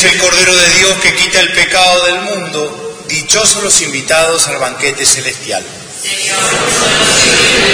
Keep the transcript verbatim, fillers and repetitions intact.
el Cordero de Dios que quita el pecado del mundo. Dichosos los invitados al banquete celestial. Señor, no soy